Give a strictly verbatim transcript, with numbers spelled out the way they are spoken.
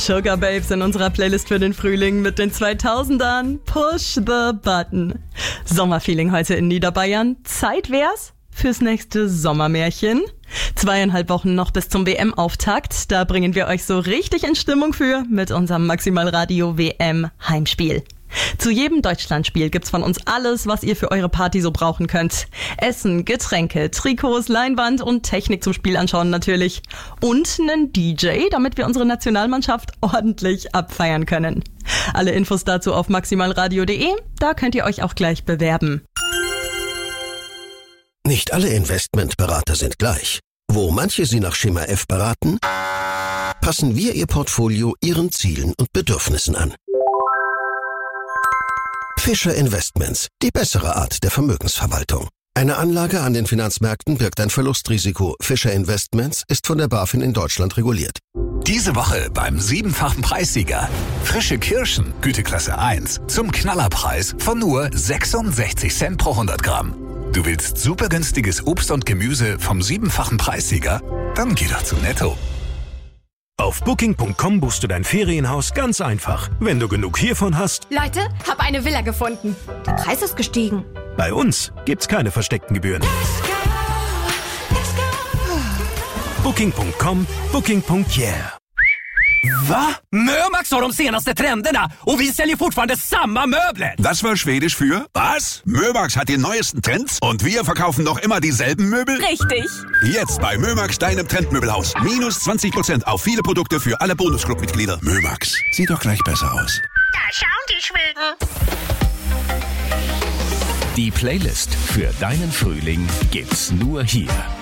Sugar Babes in unserer Playlist für den Frühling mit den zweitausendern. Push the button. Sommerfeeling heute in Niederbayern. Zeit wär's fürs nächste Sommermärchen. Zweieinhalb Wochen noch bis zum W M-Auftakt. Da bringen wir euch so richtig in Stimmung für mit unserem Maximalradio W M-Heimspiel. Zu jedem Deutschlandspiel gibt's von uns alles, was ihr für eure Party so brauchen könnt. Essen, Getränke, Trikots, Leinwand und Technik zum Spiel anschauen natürlich. Und einen D J, damit wir unsere Nationalmannschaft ordentlich abfeiern können. Alle Infos dazu auf maximalradio punkt de. Da könnt ihr euch auch gleich bewerben. Nicht alle Investmentberater sind gleich. Wo manche Sie nach Schema F beraten, passen wir Ihr Portfolio Ihren Zielen und Bedürfnissen an. Fischer Investments, die bessere Art der Vermögensverwaltung. Eine Anlage an den Finanzmärkten birgt ein Verlustrisiko. Fischer Investments ist von der BaFin in Deutschland reguliert. Diese Woche beim siebenfachen Preissieger. Frische Kirschen, Güteklasse eins, zum Knallerpreis von nur sechsundsechzig Cent pro hundert Gramm. Du willst super günstiges Obst und Gemüse vom siebenfachen Preissieger? Dann geh doch zu Netto. Auf booking punkt com buchst du dein Ferienhaus ganz einfach. Wenn du genug hiervon hast. Leute, hab eine Villa gefunden. Der Preis ist gestiegen. Bei uns gibt's keine versteckten Gebühren. booking punkt com, booking punkt yeah. Va? Mömax har de senaste trenderna och vi säljer fortfarande samma möbler. Das war Schwedisch für was? Mömax hat die neuesten Trends und wir verkaufen noch immer dieselben Möbel? Richtig. Jetzt bei Mömax, deinem Trendmöbelhaus. Minus zwanzig Prozent auf viele Produkte für alle Bonusclub-Mitglieder. Mömax, sieht doch gleich besser aus. Da schauen die Schweden. Die Playlist für deinen Frühling gibt's nur hier.